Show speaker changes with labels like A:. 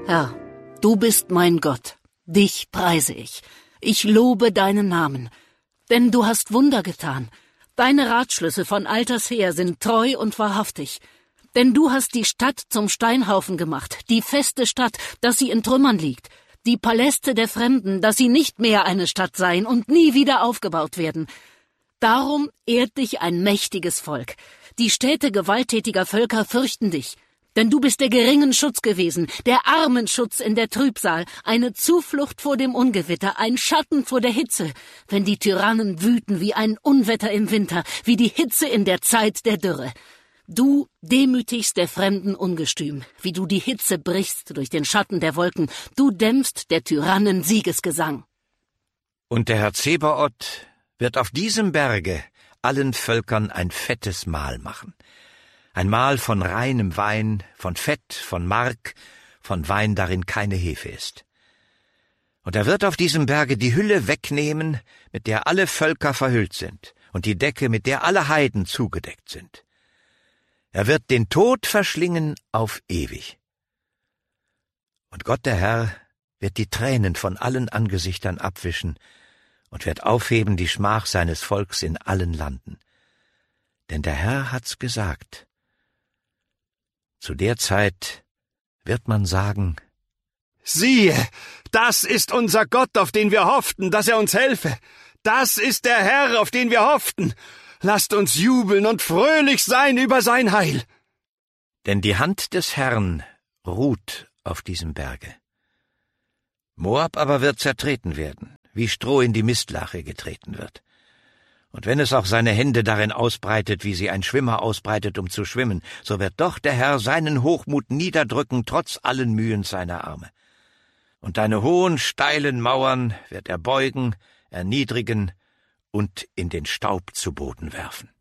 A: Herr, du bist mein Gott, dich preise ich. Ich lobe deinen Namen, denn du hast Wunder getan. Deine Ratschlüsse von alters her sind treu und wahrhaftig. Denn du hast die Stadt zum Steinhaufen gemacht, die feste Stadt, dass sie in Trümmern liegt, die Paläste der Fremden, dass sie nicht mehr eine Stadt seien und nie wieder aufgebaut werden. Darum ehrt dich ein mächtiges Volk. Die Städte gewalttätiger Völker fürchten dich. Denn du bist der geringen Schutz gewesen, der armen Schutz in der Trübsal, eine Zuflucht vor dem Ungewitter, ein Schatten vor der Hitze, wenn die Tyrannen wüten wie ein Unwetter im Winter, wie die Hitze in der Zeit der Dürre. Du demütigst der Fremden Ungestüm, wie du die Hitze brichst durch den Schatten der Wolken, du dämpfst der Tyrannen Siegesgesang.
B: Und der Herr Zebaoth wird auf diesem Berge allen Völkern ein fettes Mahl machen. Ein Mahl von reinem Wein, von Fett, von Mark, von Wein, darin keine Hefe ist. Und er wird auf diesem Berge die Hülle wegnehmen, mit der alle Völker verhüllt sind, und die Decke, mit der alle Heiden zugedeckt sind. Er wird den Tod verschlingen auf ewig. Und Gott der Herr wird die Tränen von allen Angesichtern abwischen und wird aufheben die Schmach seines Volks in allen Landen. Denn der Herr hat's gesagt. Zu der Zeit wird man sagen:
C: Siehe, das ist unser Gott, auf den wir hofften, dass er uns helfe. Das ist der Herr, auf den wir hofften. Lasst uns jubeln und fröhlich sein über sein Heil.
B: Denn die Hand des Herrn ruht auf diesem Berge. Moab aber wird zertreten werden, wie Stroh in die Mistlache getreten wird. Und wenn es auch seine Hände darin ausbreitet, wie sie ein Schwimmer ausbreitet, um zu schwimmen, so wird doch der Herr seinen Hochmut niederdrücken, trotz allen Mühen seiner Arme. Und deine hohen, steilen Mauern wird er beugen, erniedrigen und in den Staub zu Boden werfen.